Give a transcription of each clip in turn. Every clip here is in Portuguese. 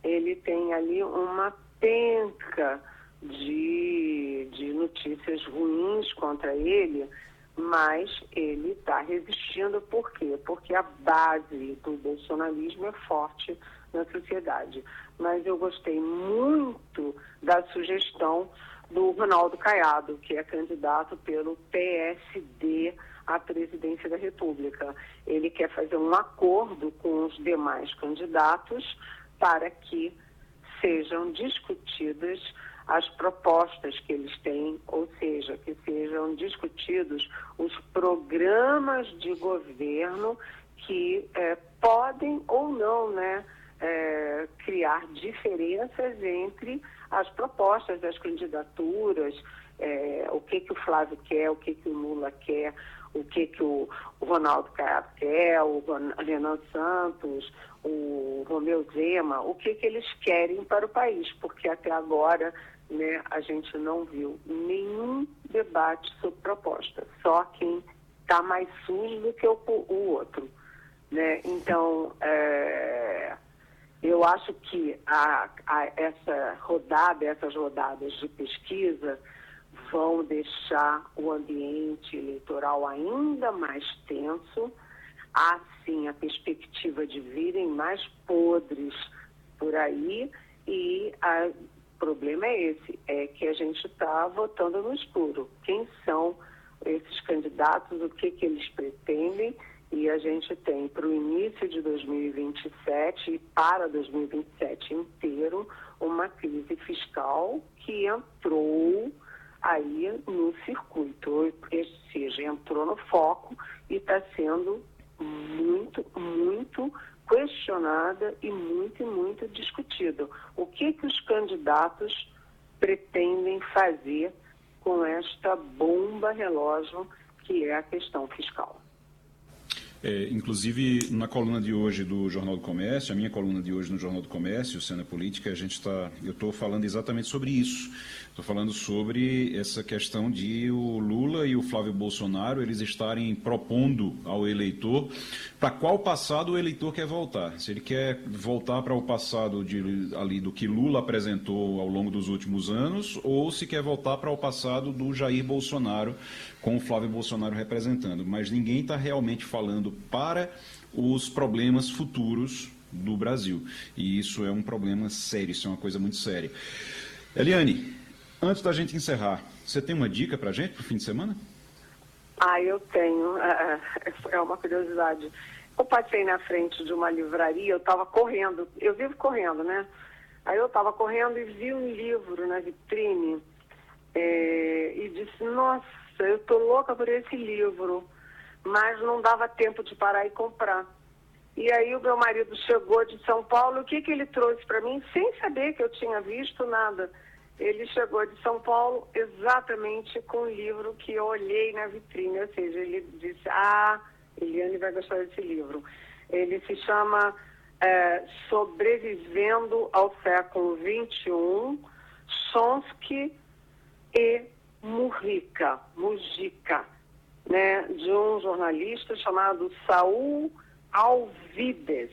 ele tem ali uma penca de notícias ruins contra ele, mas ele está resistindo. Por quê? Porque a base do bolsonarismo é forte na sociedade. Mas eu gostei muito da sugestão do Ronaldo Caiado, que é candidato pelo PSD à presidência da República. Ele quer fazer um acordo com os demais candidatos para que sejam discutidas as propostas que eles têm, ou seja, que sejam discutidos os programas de governo que podem ou não, criar diferenças entre as propostas das candidaturas, o que o Flávio quer, o que o Lula quer, o que o Ronaldo Caiado quer, o Renan Santos, o Romeu Zema, o que eles querem para o país, porque até agora, a gente não viu nenhum debate sobre proposta, só quem está mais sujo do que o outro. Então, eu acho que essas rodadas de pesquisa vão deixar o ambiente eleitoral ainda mais tenso. Há, sim, a perspectiva de virem mais podres por aí, e o problema é esse, é que a gente está votando no escuro. Quem são esses candidatos, o que eles pretendem? E a gente tem para o início de 2027 e para 2027 inteiro uma crise fiscal que entrou aí no circuito, ou seja, entrou no foco e está sendo muito, muito questionada e muito discutida. O que os candidatos pretendem fazer com esta bomba relógio que é a questão fiscal? Inclusive, na coluna de hoje do Jornal do Comércio, a minha coluna de hoje no Jornal do Comércio, Cena Política, eu estou falando exatamente sobre isso. Estou falando sobre essa questão de o Lula e o Flávio Bolsonaro, eles estarem propondo ao eleitor para qual passado o eleitor quer voltar. Se ele quer voltar para o passado ali do que Lula apresentou ao longo dos últimos anos, ou se quer voltar para o passado do Jair Bolsonaro, com o Flávio Bolsonaro representando. Mas ninguém está realmente falando para os problemas futuros do Brasil. E isso é um problema sério, isso é uma coisa muito séria. Eliane, antes da gente encerrar, você tem uma dica para a gente para o fim de semana? Eu tenho. É uma curiosidade. Eu passei na frente de uma livraria, eu estava correndo, eu vivo correndo, Aí eu estava correndo e vi um livro na vitrine e disse, nossa, eu estou louca por esse livro, mas não dava tempo de parar e comprar. E aí o meu marido chegou de São Paulo, o que ele trouxe para mim, sem saber que eu tinha visto nada. Ele chegou de São Paulo exatamente com o livro que eu olhei na vitrine, ou seja, ele disse, Eliane vai gostar desse livro. Ele se chama Sobrevivendo ao Século XXI, Chomsky e Mujica, de um jornalista chamado Saul Alvidrez.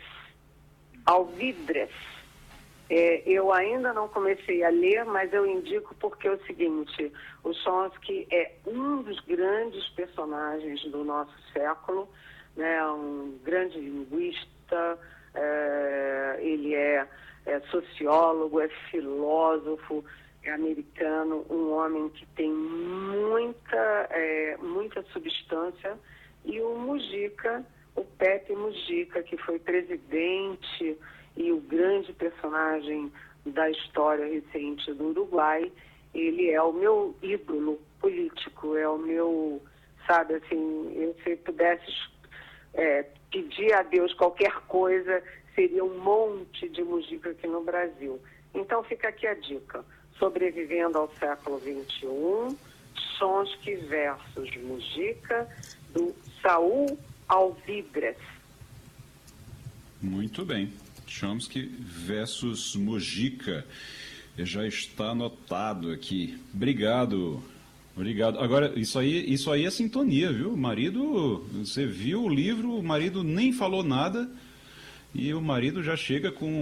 Eu ainda não comecei a ler, mas eu indico porque é o seguinte, o Chomsky é um dos grandes personagens do nosso século, um grande linguista, ele é sociólogo, é filósofo, é americano, um homem que tem muita substância, e o Mujica, o Pepe Mujica, que foi presidente e o grande personagem da história recente do Uruguai, ele é o meu ídolo político, é o meu, se eu pudesse pedir a Deus qualquer coisa, seria um monte de Mujica aqui no Brasil. Então fica aqui a dica, Sobrevivendo ao Século XXI, Chomsky versus Mujica, do Saul Alvidrez. Muito bem. Chomsky versus Mujica. Já está anotado aqui. Obrigado. Agora, isso aí é sintonia, viu? O marido, você viu o livro, o marido nem falou nada e o marido já chega com